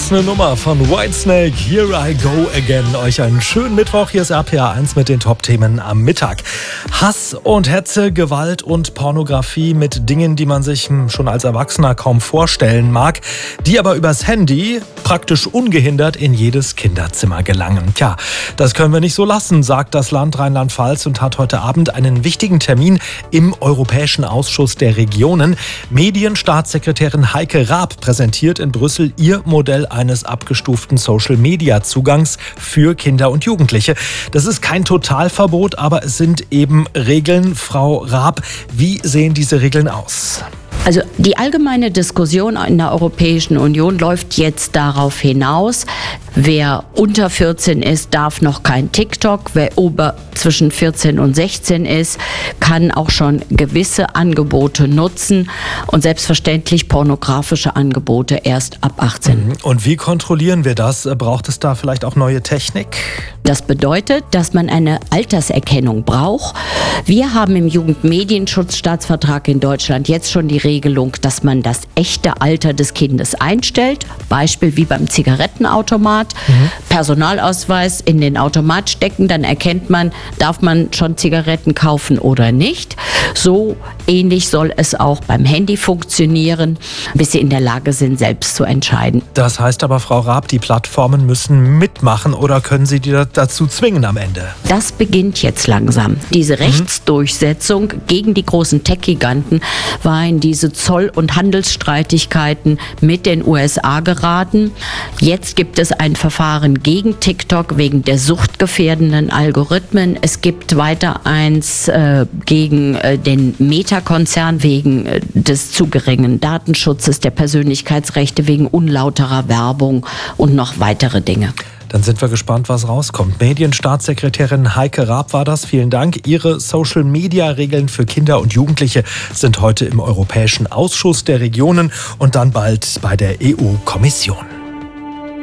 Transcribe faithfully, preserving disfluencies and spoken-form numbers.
ist eine Nummer von Whitesnake, Here I Go Again. Euch einen schönen Mittwoch, hier ist R P R eins mit den Top-Themen am Mittag. Hass und Hetze, Gewalt und Pornografie mit Dingen, die man sich schon als Erwachsener kaum vorstellen mag, die aber übers Handy praktisch ungehindert in jedes Kinderzimmer gelangen. Tja, das können wir nicht so lassen, sagt das Land Rheinland-Pfalz und hat heute Abend einen wichtigen Termin im Europäischen Ausschuss der Regionen. Medienstaatssekretärin Heike Raab präsentiert in Brüssel ihr Modell eines abgestuften Social-Media-Zugangs für Kinder und Jugendliche. Das ist kein Totalverbot, aber es sind eben Regeln. Frau Raab, wie sehen diese Regeln aus? Also die allgemeine Diskussion in der Europäischen Union läuft jetzt darauf hinaus, wer unter vierzehn ist, darf noch kein TikTok. Wer ober zwischen vierzehn und sechzehn ist, kann auch schon gewisse Angebote nutzen und selbstverständlich pornografische Angebote erst ab achtzehn. Und wie kontrollieren wir das? Braucht es da vielleicht auch neue Technik? Das bedeutet, dass man eine Alterserkennung braucht. Wir haben im Jugendmedienschutzstaatsvertrag in Deutschland jetzt schon die Regelung, dass man das echte Alter des Kindes einstellt. Beispiel wie beim Zigarettenautomat. Mhm. Personalausweis in den Automat stecken, dann erkennt man, darf man schon Zigaretten kaufen oder nicht. So ähnlich soll es auch beim Handy funktionieren, bis sie in der Lage sind, selbst zu entscheiden. Das heißt aber, Frau Raab, die Plattformen müssen mitmachen oder können Sie die dazu zwingen am Ende? Das beginnt jetzt langsam. Diese Rechtsdurchsetzung gegen die großen Tech-Giganten war in diese Zoll- und Handelsstreitigkeiten mit den U S A geraten. Jetzt gibt es ein Verfahren gegen TikTok wegen der suchtgefährdenden Algorithmen. Es gibt weiter eins äh, gegen äh, den Meta-Konzern wegen äh, des zu geringen Datenschutzes, der Persönlichkeitsrechte wegen unlauterer Werbung und noch weitere Dinge. Dann sind wir gespannt, was rauskommt. Medienstaatssekretärin Heike Raab war das. Vielen Dank. Ihre Social-Media-Regeln für Kinder und Jugendliche sind heute im Europäischen Ausschuss der Regionen und dann bald bei der E U-Kommission.